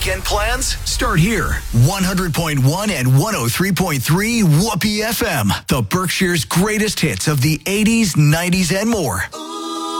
weekend plans? Start here. 100.1 and 103.3 Whoopee FM. The Berkshire's greatest hits of the 80s, 90s, and more.